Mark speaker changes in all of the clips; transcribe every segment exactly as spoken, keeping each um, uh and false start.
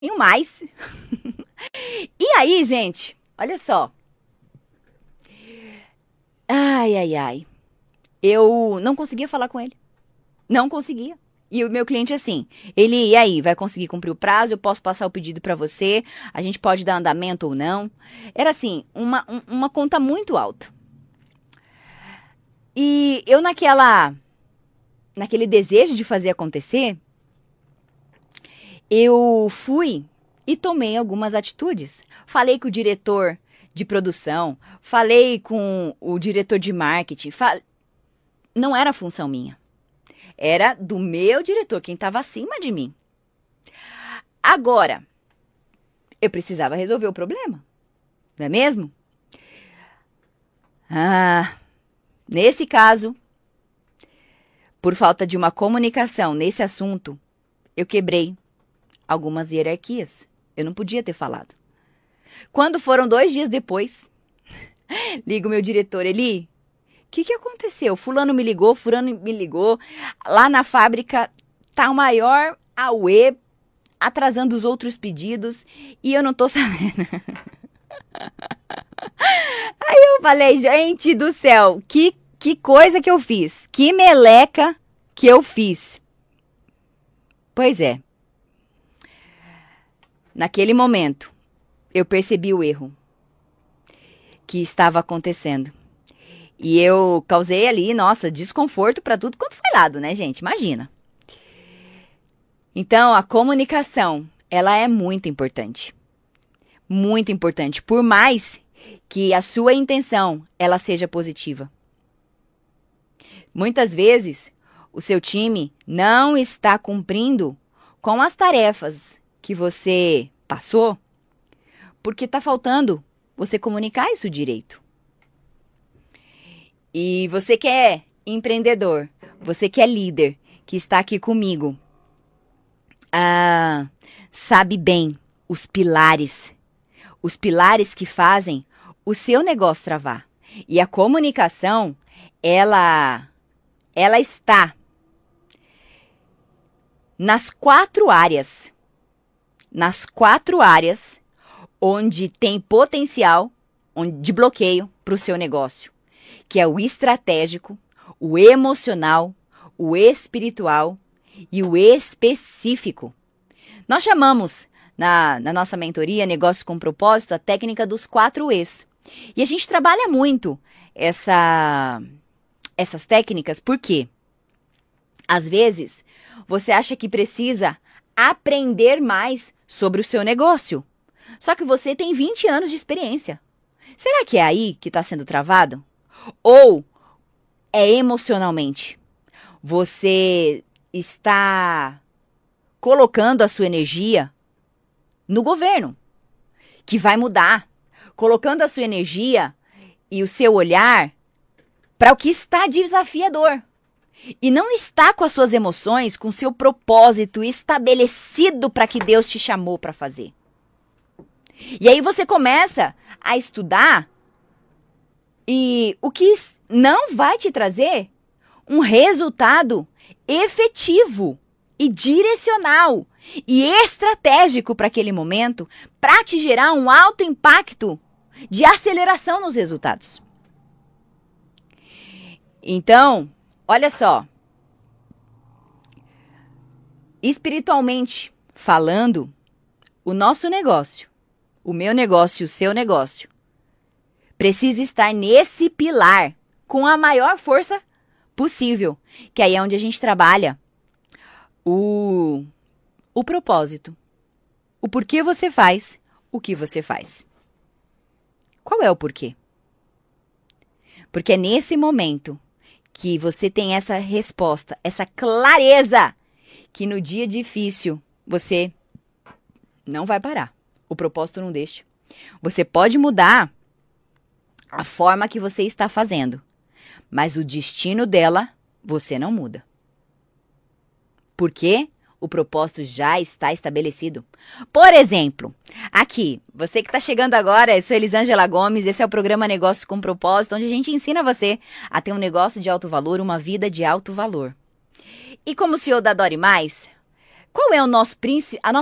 Speaker 1: e um mais. E aí, gente, olha só. Ai, ai, ai. Eu não conseguia falar com ele. Não conseguia. E o meu cliente assim, ele, e aí, vai conseguir cumprir o prazo? Eu posso passar o pedido pra você? A gente pode dar andamento ou não? Era assim, uma, um- uma conta muito alta. E eu naquela, naquele desejo de fazer acontecer, eu fui e tomei algumas atitudes. Falei com o diretor de produção, falei com o diretor de marketing. fa- Não era função minha. Era do meu diretor, quem estava acima de mim. Agora, eu precisava resolver o problema, não é mesmo? Ah, nesse caso, por falta de uma comunicação nesse assunto, eu quebrei algumas hierarquias. Eu não podia ter falado. Quando foram dois dias depois, liga o meu diretor, Eli, o que, que aconteceu? Fulano me ligou, fulano me ligou. Lá na fábrica tá o maior auê, atrasando os outros pedidos e eu não tô sabendo. Eu falei, gente do céu, que, que coisa que eu fiz. Que meleca que eu fiz. Pois é. Naquele momento, eu percebi o erro que estava acontecendo. E eu causei ali, nossa, desconforto para tudo quanto foi lado, né, gente? Imagina. Então, a comunicação, ela é muito importante. Muito importante. Por mais que a sua intenção, ela seja positiva. Muitas vezes, o seu time não está cumprindo com as tarefas que você passou, porque está faltando você comunicar isso direito. E você que é empreendedor, você que é líder, que está aqui comigo, ah, sabe bem os pilares, os pilares que fazem o seu negócio travar. E a comunicação, ela, ela está nas quatro áreas, nas quatro áreas onde tem potencial onde, de bloqueio para o seu negócio, que é o estratégico, o emocional, o espiritual e o específico. Nós chamamos na, na nossa mentoria Negócio com Propósito a técnica dos quatro E's. E a gente trabalha muito essa, essas técnicas porque, às vezes, você acha que precisa aprender mais sobre o seu negócio. Só que você tem vinte anos de experiência. Será que é aí que está sendo travado? Ou é emocionalmente? Você está colocando a sua energia no governo, que vai mudar. Colocando a sua energia e o seu olhar para o que está desafiador. E não está com as suas emoções, com o seu propósito estabelecido para que Deus te chamou para fazer. E aí você começa a estudar e o que não vai te trazer um resultado efetivo e direcional e estratégico para aquele momento, para te gerar um alto impacto de aceleração nos resultados. Então, olha só, espiritualmente falando, o nosso negócio, o meu negócio e o seu negócio, precisa estar nesse pilar com a maior força possível, que aí é onde a gente trabalha o, o propósito, o porquê você faz o que você faz. Qual é o porquê? Porque é nesse momento que você tem essa resposta, essa clareza, que no dia difícil você não vai parar. O propósito não deixa. Você pode mudar a forma que você está fazendo, mas o destino dela você não muda. Por quê? O propósito já está estabelecido. Por exemplo, aqui, você que está chegando agora, eu sou Elisângela Gomes, esse é o programa Negócios com Propósito, onde a gente ensina você a ter um negócio de alto valor, uma vida de alto valor. E como C E O da Dore Mais, qual é o nosso, a nossa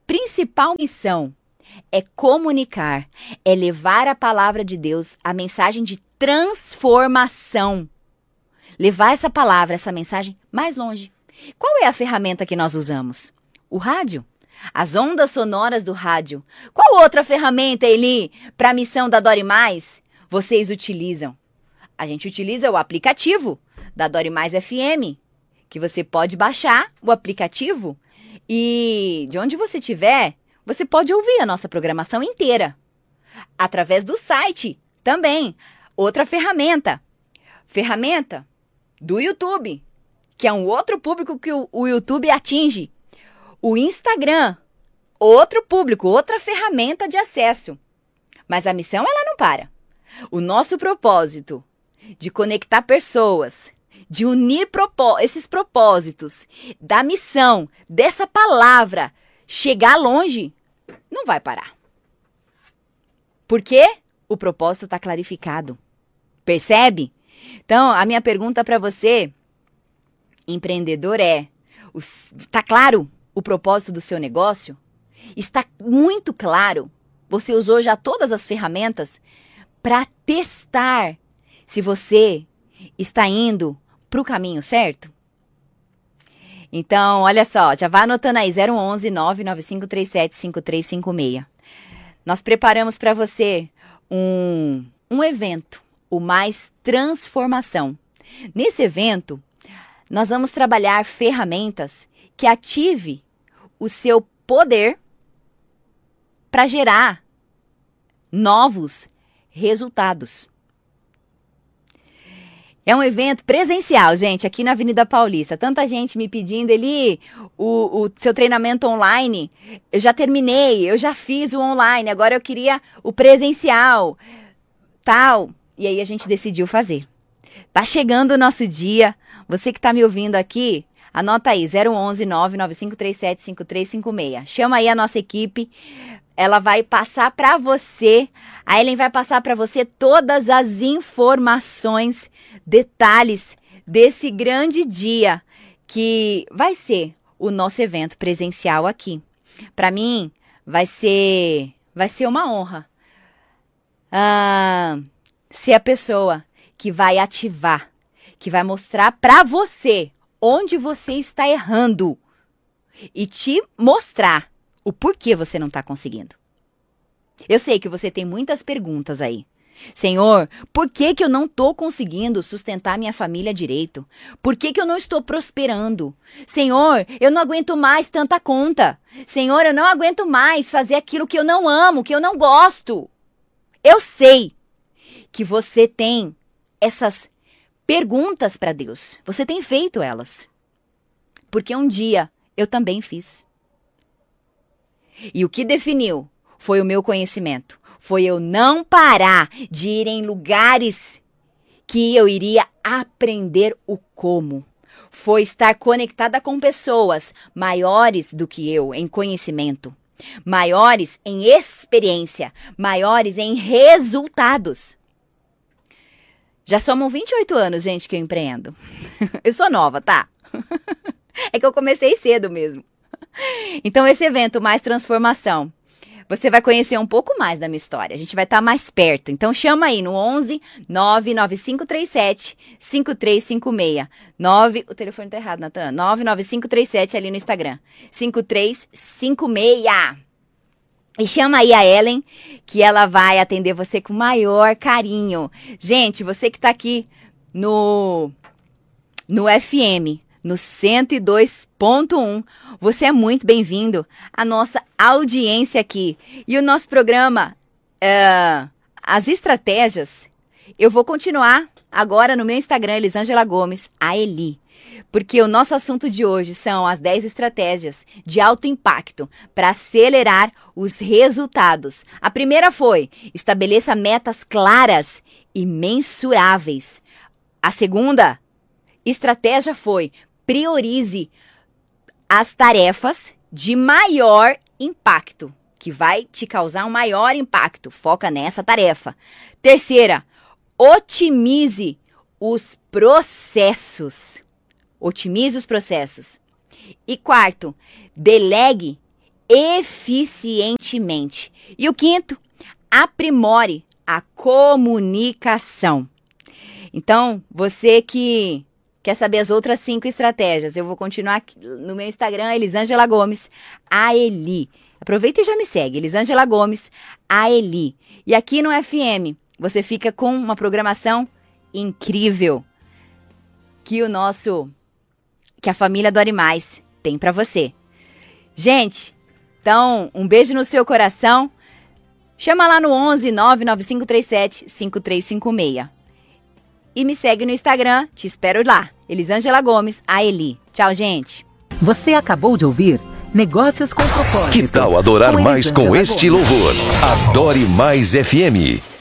Speaker 1: principal missão é comunicar, é levar a palavra de Deus, a mensagem de transformação. Levar essa palavra, essa mensagem mais longe. Qual é a ferramenta que nós usamos? O rádio. As ondas sonoras do rádio. Qual outra ferramenta, Eli, para a missão da Dore Mais, vocês utilizam? A gente utiliza o aplicativo da Dore Mais F M, que você pode baixar o aplicativo e de onde você estiver, você pode ouvir a nossa programação inteira. Através do site também. Outra ferramenta. Ferramenta do YouTube, que é um outro público que o, o YouTube atinge. O Instagram, outro público, outra ferramenta de acesso. Mas a missão, ela não para. O nosso propósito de conectar pessoas, de unir propó- esses propósitos, da missão, dessa palavra, chegar longe, não vai parar. Por quê? O propósito está clarificado. Percebe? Então, a minha pergunta para você, empreendedor, é: está claro o propósito do seu negócio? Está muito claro? Você usou já todas as ferramentas para testar se você está indo para o caminho certo? Então, olha só, já vai anotando aí, zero onze, nove nove cinco três sete, cinco três cinco seis. Nós preparamos para você um, um evento, o Mais Transformação. Nesse evento, nós vamos trabalhar ferramentas que ative o seu poder para gerar novos resultados. É um evento presencial, gente, aqui na Avenida Paulista. Tanta gente me pedindo, Eli, o, o seu treinamento online, eu já terminei, eu já fiz o online, agora eu queria o presencial, tal. E aí a gente decidiu fazer. Tá chegando o nosso dia. Você que tá me ouvindo aqui, anota aí, zero onze, nove nove cinco três sete, cinco três cinco seis. Chama aí a nossa equipe. Ela vai passar para você, a Ellen vai passar para você todas as informações, detalhes desse grande dia que vai ser o nosso evento presencial aqui. Para mim, vai ser, vai ser uma honra ah, ser a pessoa que vai ativar, que vai mostrar para você onde você está errando e te mostrar o porquê você não está conseguindo. Eu sei que você tem muitas perguntas aí. Senhor, por que que eu não estou conseguindo sustentar minha família direito? Por que que eu não estou prosperando? Senhor, eu não aguento mais tanta conta. Senhor, eu não aguento mais fazer aquilo que eu não amo, que eu não gosto. Eu sei que você tem essas perguntas para Deus. Você tem feito elas. Porque um dia eu também fiz. E o que definiu foi o meu conhecimento. Foi eu não parar de ir em lugares que eu iria aprender o como. Foi estar conectada com pessoas maiores do que eu em conhecimento, maiores em experiência, maiores em resultados. Já somam vinte e oito anos, gente, que eu empreendo. Eu sou nova, tá? É que eu comecei cedo mesmo. Então, esse evento Mais Transformação, você vai conhecer um pouco mais da minha história. A gente vai estar mais perto. Então, chama aí no onze, nove nove cinco três sete, cinco três cinco seis. nove, o telefone tá errado, Natan. nove nove cinco três sete ali no Instagram. cinco três cinco seis. E chama aí a Ellen, que ela vai atender você com o maior carinho. Gente, você que tá aqui no, no F M, no cento e dois ponto um, você é muito bem-vindo à nossa audiência aqui. E o nosso programa, uh, as estratégias, eu vou continuar agora no meu Instagram, Elisângela Gomes, a Eli. Porque o nosso assunto de hoje são as dez estratégias de alto impacto para acelerar os resultados. A primeira foi: estabeleça metas claras e mensuráveis. A segunda estratégia foi: priorize as tarefas de maior impacto, que vai te causar um maior impacto. Foca nessa tarefa. Terceira, otimize os processos. Otimize os processos. E quarto, delegue eficientemente. E o quinto, aprimore a comunicação. Então, você que quer saber as outras cinco estratégias, eu vou continuar aqui no meu Instagram, Elisângela Gomes, a Eli. Aproveita e já me segue, Elisângela Gomes, a Eli. E aqui no F M, você fica com uma programação incrível que o nosso, que a família Dore Mais tem para você. Gente, então, um beijo no seu coração. Chama lá no onze nove nove cinco três sete cinco três cinco seis. E me segue no Instagram, te espero lá. Elisângela Gomes, a Eli. Tchau, gente.
Speaker 2: Você acabou de ouvir Negócios com Propósito.
Speaker 3: Que tal adorar mais com este louvor? Adore Mais F M.